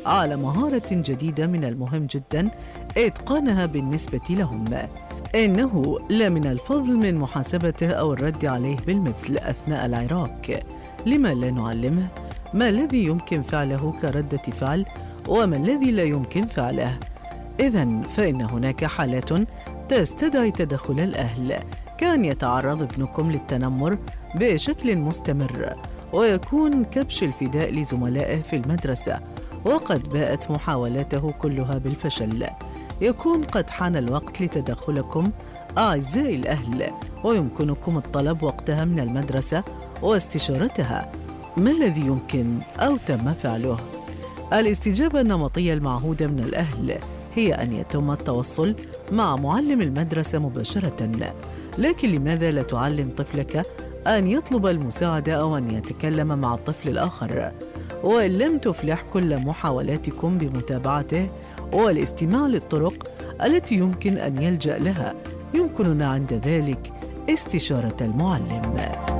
على مهارة جديدة من المهم جدا إتقانها بالنسبة لهم. إنه لا من الفضل من محاسبته أو الرد عليه بالمثل أثناء العراك. لما لا نعلمه ما الذي يمكن فعله كردة فعل وما الذي لا يمكن فعله؟ إذن فإن هناك حالات تستدعي تدخل الأهل، كان يتعرض ابنكم للتنمر بشكل مستمر ويكون كبش الفداء لزملائه في المدرسة وقد باءت محاولاته كلها بالفشل. يكون قد حان الوقت لتدخلكم أعزائي الأهل، ويمكنكم الطلب وقتها من المدرسة واستشارتها ما الذي يمكن أو تم فعله. الاستجابة النمطية المعهودة من الأهل هي أن يتم التوصل مع معلم المدرسة مباشرة، لكن لماذا لا تعلم طفلك أن يطلب المساعدة أو أن يتكلم مع الطفل الآخر؟ وإن لم تفلح كل محاولاتكم بمتابعته والاستماع للطرق التي يمكن أن يلجأ لها، يمكننا عند ذلك استشارة المعلم.